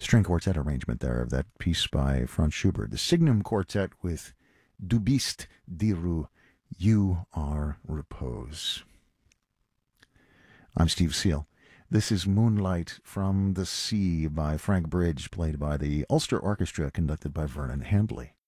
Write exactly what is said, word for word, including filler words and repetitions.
string quartet arrangement there of that piece by Franz Schubert. The Signum Quartet with Du bist die Ruhe, You Are Repose. I'm Steve Seal. This is Moonlight from the Sea by Frank Bridge, played by the Ulster Orchestra, conducted by Vernon Handley.